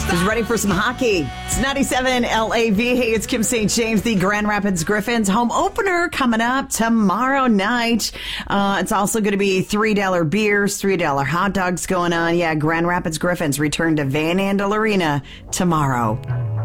Who's ready for some hockey? It's 97 LAV. Hey, it's Kim St. James, the Grand Rapids Griffins home opener coming up tomorrow night. It's also going to be $3 beers, $3 hot dogs going on. Yeah, Grand Rapids Griffins return to Van Andel Arena tomorrow.